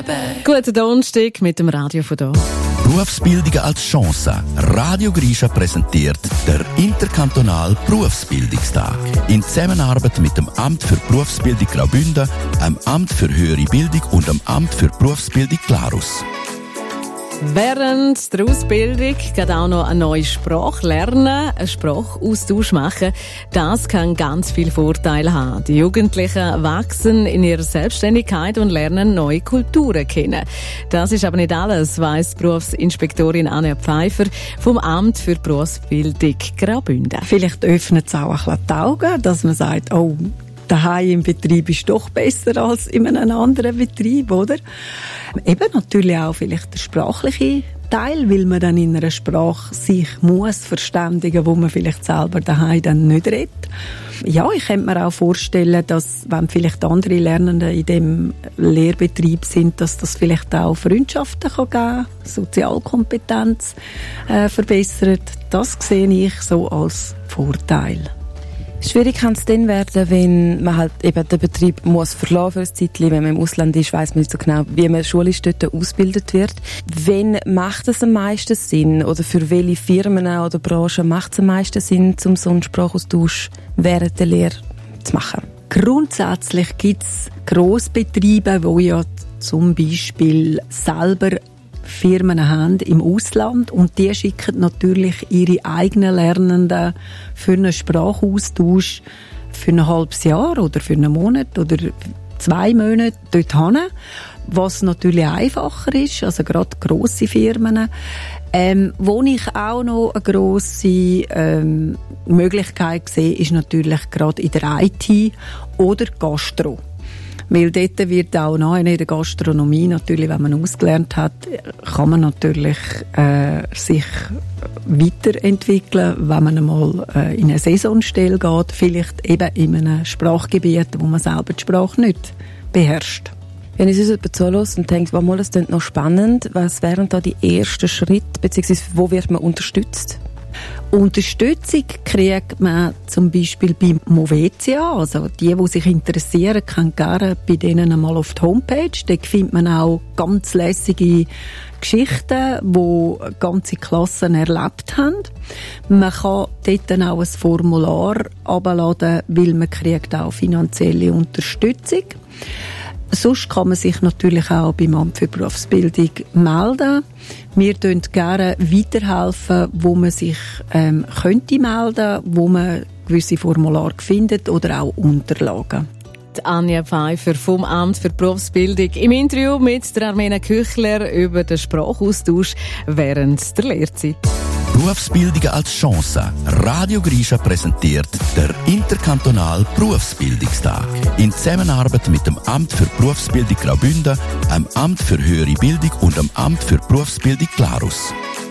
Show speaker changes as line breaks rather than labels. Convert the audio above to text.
Guten Donnerstag mit dem Radio von hier.
Berufsbildung als Chance. Radio Grisha präsentiert der interkantonale Berufsbildungstag in Zusammenarbeit mit dem Amt für Berufsbildung Graubünden, dem Amt für höhere Bildung und dem Amt für Berufsbildung Glarus.
Während der Ausbildung geht auch noch eine neue Sprache lernen, einen Sprachaustausch machen. Das kann ganz viele Vorteile haben. Die Jugendlichen wachsen in ihrer Selbstständigkeit und lernen neue Kulturen kennen. Das ist aber nicht alles, weiss Berufsinspektorin Anja Pfeiffer vom Amt für Berufsbildung Graubünden.
Vielleicht öffnet es auch ein bisschen die Augen, dass man sagt, oh, daheim im Betrieb ist doch besser als in einem anderen Betrieb, oder? Eben natürlich auch vielleicht der sprachliche Teil, weil man dann in einer Sprache sich muss verständigen, wo man vielleicht selber daheim dann nicht redet. Ja, ich könnte mir auch vorstellen, dass, wenn vielleicht andere Lernende in dem Lehrbetrieb sind, dass das vielleicht auch Freundschaften geben kann, Sozialkompetenz verbessert. Das sehe ich so als Vorteil.
Schwierig kann es dann werden, wenn man halt eben den Betrieb muss verlassen für ein Zeitchen. Wenn man im Ausland ist, weiss man nicht so genau, wie man schulisch dort ausgebildet wird. Wenn macht es am meisten Sinn? Oder für welche Firmen oder Branchen macht es am meisten Sinn, um so einen Sprachaustausch während der Lehre zu machen?
Grundsätzlich gibt es Grossbetriebe, die ja zum Beispiel selber Firmen haben im Ausland und die schicken natürlich ihre eigenen Lernenden für einen Sprachaustausch für ein halbes Jahr oder für einen Monat oder 2 Monate dorthin, was natürlich einfacher ist, also gerade grosse Firmen. Wo ich auch noch eine grosse Möglichkeit sehe, ist natürlich gerade in der IT oder Gastro. Weil dort wird auch noch in der Gastronomie natürlich, wenn man ausgelernt hat, kann man natürlich sich weiterentwickeln, wenn man einmal in eine Saisonstelle geht, vielleicht eben in einem Sprachgebiet, wo man selber die Sprache nicht beherrscht.
Wenn ich es uns zuhört und denkt, das klingt noch spannend, was wären da die ersten Schritte, beziehungsweise wo wird man unterstützt?
Unterstützung kriegt man zum Beispiel bei Movetia. Also die sich interessieren, können gerne bei denen einmal auf die Homepage. Dort findet man auch ganz lässige Geschichten, die ganze Klassen erlebt haben. Man kann dort dann auch ein Formular herunterladen, weil man kriegt auch finanzielle Unterstützung. Sonst kann man sich natürlich auch beim Amt für Berufsbildung melden. Wir melden gerne weiterhelfen, wo man sich könnte melden, wo man gewisse Formulare findet oder auch Unterlagen.
Anja Pfeiffer vom Amt für Berufsbildung im Interview mit der Armena Küchler über den Sprachaustausch während der Lehrzeit.
Berufsbildung als Chance. Radio Grisha präsentiert der interkantonale Berufsbildungstag in Zusammenarbeit mit dem Amt für Berufsbildung Graubünden, dem Amt für höhere Bildung und dem Amt für Berufsbildung Glarus.